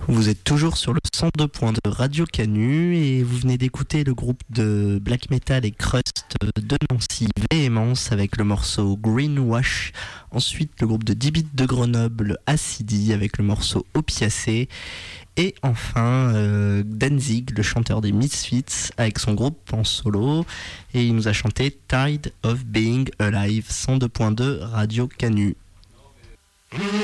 Vous êtes toujours sur le 102.2 Radio Canu et vous venez d'écouter le groupe de black metal et crust de Nancy, Véhémence, avec le morceau Greenwash. Ensuite, le groupe de 10 bits de Grenoble, Acidi, avec le morceau Opiacé. Et enfin, Danzig, le chanteur des Misfits, avec son groupe en solo. Et il nous a chanté Tide of Being Alive, 102.2 Radio Canu.